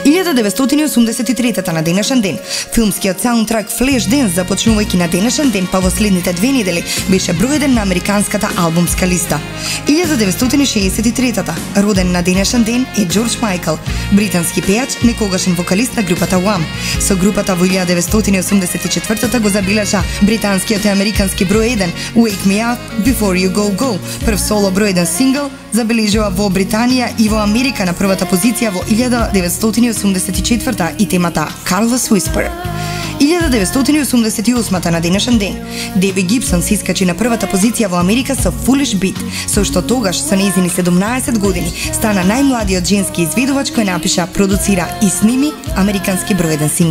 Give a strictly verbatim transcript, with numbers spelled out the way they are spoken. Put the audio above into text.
илјада деветстотини и осумдесет и трета на денешен ден, филмскиот саундтрак Flashdance, започнувајќи на денешен ден, па во следните две недели, беше број еден на американската албумска листа. илјада деветстотини и шеесет и трета, роден на денешен ден е Џорџ Мајкл, британски пејач, некогашен вокалист на групата Wham. Со групата во илјада деветстотини и осумдесет и четврта го забележа британскиот и американски број еден Wake Me Up Before You Go Go, прв соло број еден сингл, забележува во Британија и во Америка на првата позиција во илјада деветстотини и осумдесет и четврта и темата Careless Whisper. илјада деветстотини и осумдесет и осма на денешен ден, Деби Гибсон се искачи на првата позиција во Америка со Foolish Beat, со што тогаш со нејзини седумнаесет години стана најмладиот женски изведувач кој напиша, продуцира и сними американски број еден сингл.